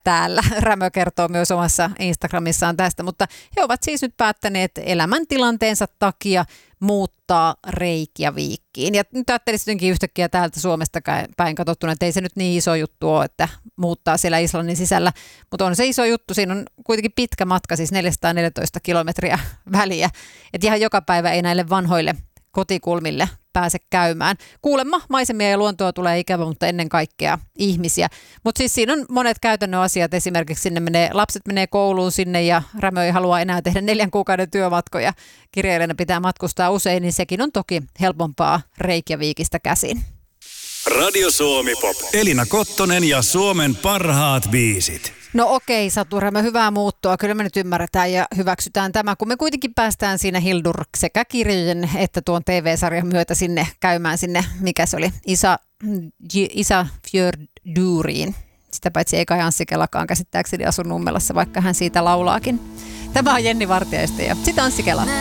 täällä. Rämö kertoo myös omassa Instagramissaan tästä, mutta he ovat siis nyt päättäneet elämäntilanteensa takia muuttaa Reykjavikiin. Ja nyt ajattelisin jotenkin yhtäkkiä täältä Suomesta päin katsottuna, että ei se nyt niin iso juttu ole, että muuttaa siellä Islannin sisällä. Mutta on se iso juttu, siinä on kuitenkin pitkä matka, siis 414 kilometriä väliä. Että ihan joka päivä ei näille vanhoille kotikulmille pääse käymään. Kuulemma maisemia ja luontoa tulee ikävä, mutta ennen kaikkea ihmisiä. Mutta siis siinä on monet käytännön asiat, esimerkiksi lapset menee kouluun sinne ja Rämö ei halua enää tehdä 4 kuukauden työmatkoja. Kirjailijana pitää matkustaa usein, niin sekin on toki helpompaa Reykjavikista käsin. Radio Suomi Pop. Elina Kottonen ja Suomen parhaat biisit. No okei, Satu Rämö, hyvää muuttoa. Kyllä me nyt ymmärretään ja hyväksytään tämä, kun me kuitenkin päästään siinä Hildur sekä kirjojen että tuon TV-sarjan myötä sinne käymään sinne, mikä se oli, Isafjörðuriin. Sitä paitsi ei kai Anssi Kelakaan käsittääkseni asu Nummelassa, vaikka hän siitä laulaakin. Tämä on Jenni Vartiaista ja sitä Anssi Kela.